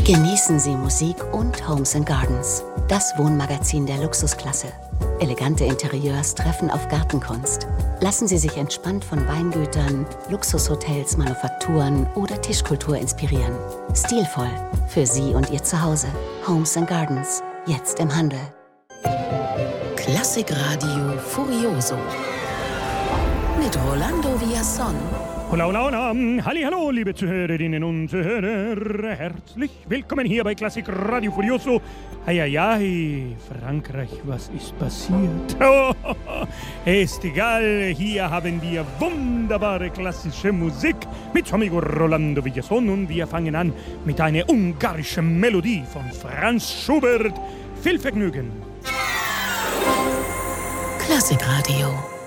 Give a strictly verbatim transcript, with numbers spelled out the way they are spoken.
Genießen Sie Musik und Homes and Gardens, das Wohnmagazin der Luxusklasse. Elegante Interieurs treffen auf Gartenkunst. Lassen Sie sich entspannt von Weingütern, Luxushotels, Manufakturen oder Tischkultur inspirieren. Stilvoll für Sie und Ihr Zuhause. Homes and Gardens, jetzt im Handel. Klassikradio Furioso mit Rolando Villazón. Hola, hola, hola. Hallihallo, liebe Zuhörerinnen und Zuhörer. Herzlich willkommen hier bei Klassik Radio Furioso. Eieiei, Frankreich, was ist passiert? Oh, ist egal, hier haben wir wunderbare klassische Musik mit amigo Rolando Villazón und wir fangen an mit einer ungarischen Melodie von Franz Schubert. Viel Vergnügen. Klassikradio.